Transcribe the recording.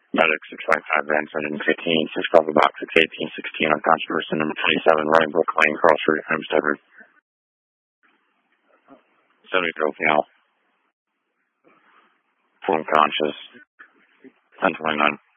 Medic 655 Van 115, 6 Bravo Box 618, 16 unconscious person number 27, running Brook Lane, Cross Street, Hempstead Road. 70 Cal. Full unconscious. 1029.